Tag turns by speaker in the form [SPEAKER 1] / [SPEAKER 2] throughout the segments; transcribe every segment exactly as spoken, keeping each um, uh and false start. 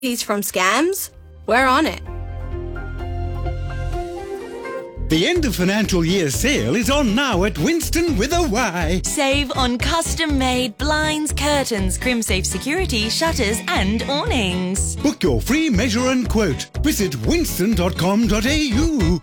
[SPEAKER 1] These from scams? We're on it.
[SPEAKER 2] The end of financial year sale is on now at Winston with a Y.
[SPEAKER 3] Save on custom-made blinds, curtains, CrimSafe security, shutters and awnings.
[SPEAKER 2] Book your free measure and quote. Visit winston dot com dot a u.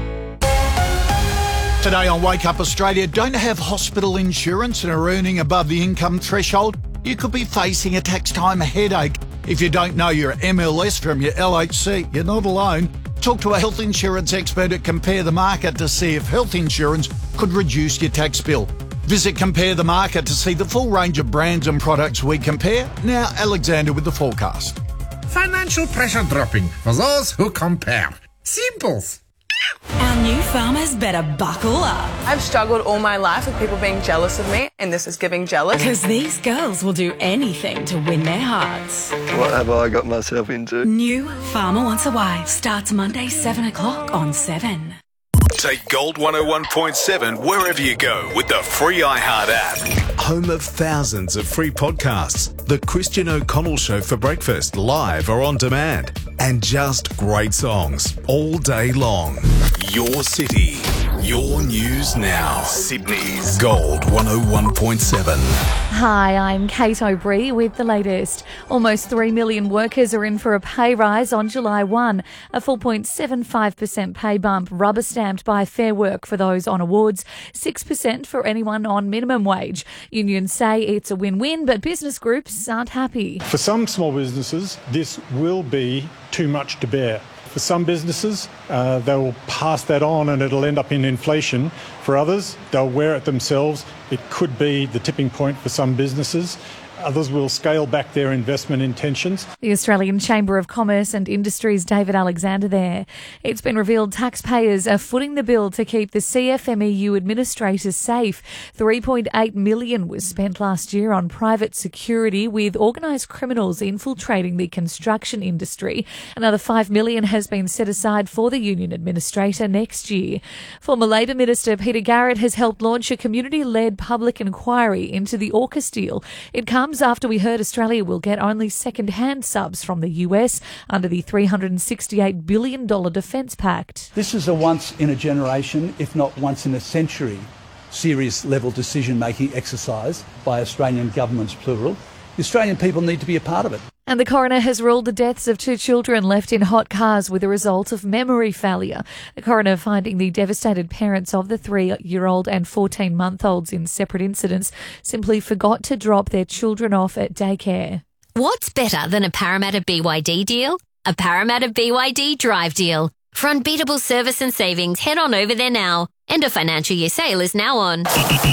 [SPEAKER 4] Today on Wake Up Australia, don't have hospital insurance and are earning above the income threshold? You could be facing a tax time headache. If you don't know your M L S from your L H C, you're not alone. Talk to a health insurance expert at Compare the Market to see if health insurance could reduce your tax bill. Visit Compare the Market to see the full range of brands and products we compare. Now, Alexander with the forecast.
[SPEAKER 5] Financial pressure dropping for those who compare. Simples.
[SPEAKER 3] Our new farmers better buckle up.
[SPEAKER 6] I've struggled all my life with people being jealous of me, and this is giving jealous.
[SPEAKER 3] Because these girls will do anything to win their hearts.
[SPEAKER 7] What have I got myself into?
[SPEAKER 3] New Farmer Wants a Wife starts Monday, seven o'clock on seven.
[SPEAKER 8] Take Gold one oh one point seven wherever you go with the free iHeart app.
[SPEAKER 9] Home of thousands of free podcasts. The Christian O'Connell Show for breakfast, live or on demand. And just great songs all day long.
[SPEAKER 8] Your city, your news now. Sydney's Gold one oh one point seven.
[SPEAKER 10] Hi, I'm Kate O'Brien with the latest. Almost three million workers are in for a pay rise on July first. A four point seven five percent pay bump rubber stamped by Fair Work for those on awards, six percent for anyone on minimum wage. Unions say it's a win-win, but business groups aren't happy.
[SPEAKER 11] For some small businesses, this will be too much to bear. For some businesses, uh, they'll pass that on and it'll end up in inflation. For others, they'll wear it themselves. It could be the tipping point for some businesses. Others will scale back their investment intentions.
[SPEAKER 10] The Australian Chamber of Commerce and Industry's David Alexander there. It's been revealed taxpayers are footing the bill to keep the C F M E U administrators safe. three point eight million dollars was spent last year on private security, with organised criminals infiltrating the construction industry. Another five million dollars has been set aside for the union administrator next year. Former Labor Minister Peter Garrett has helped launch a community-led public inquiry into the AUKUS deal. It comes after we heard Australia will get only second-hand subs from the U S under the three hundred sixty-eight billion dollars Defence Pact.
[SPEAKER 12] This is a once-in-a-generation, if not once-in-a-century, serious-level decision-making exercise by Australian governments, plural. The Australian people need to be a part of it.
[SPEAKER 10] And the coroner has ruled the deaths of two children left in hot cars with a result of memory failure. The coroner finding the devastated parents of the three-year-old and fourteen-month-olds in separate incidents simply forgot to drop their children off at daycare.
[SPEAKER 13] What's better than a Parramatta B Y D deal? A Parramatta B Y D drive deal. For unbeatable service and savings, head on over there now. End of financial year sale is now on.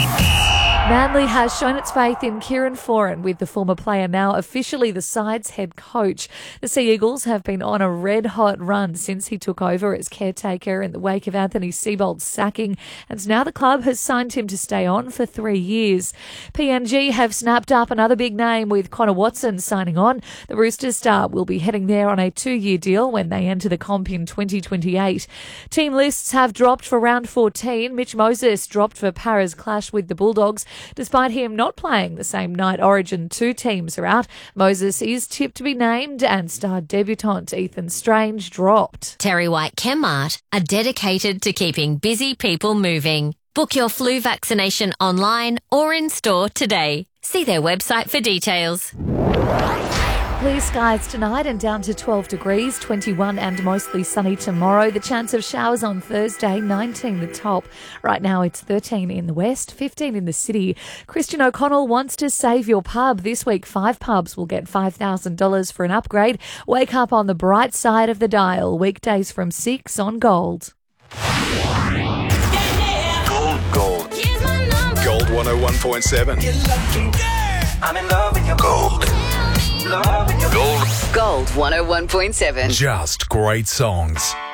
[SPEAKER 10] Manly has shown its faith in Kieran Foran, with the former player now officially the side's head coach. The Sea Eagles have been on a red-hot run since he took over as caretaker in the wake of Anthony Seibold's sacking, and now the club has signed him to stay on for three years. P N G have snapped up another big name with Connor Watson signing on. The Roosters star will be heading there on a two-year deal when they enter the comp in twenty twenty-eight. Team lists have dropped for round fourteen. Mitch Moses dropped for Para's clash with the Bulldogs. Despite him not playing the same night Origin two teams are out, Moses is tipped to be named, and star debutant Ethan Strange dropped.
[SPEAKER 13] Terry White Chemmart are dedicated to keeping busy people moving. Book your flu vaccination online or in store today. See their website for details.
[SPEAKER 10] Clear skies tonight and down to twelve degrees, twenty-one and mostly sunny tomorrow. The chance of showers on Thursday, nineteen the top. Right now it's thirteen in the west, fifteen in the city. Christian O'Connell wants to save your pub. This week, five pubs will get five thousand dollars for an upgrade. Wake up on the bright side of the dial. Weekdays from six on Gold.
[SPEAKER 8] Gold, Gold. Gold one oh one point seven.
[SPEAKER 14] I'm in love with your Gold.
[SPEAKER 8] Gold.
[SPEAKER 15] Gold one oh one point seven.
[SPEAKER 8] Just great songs.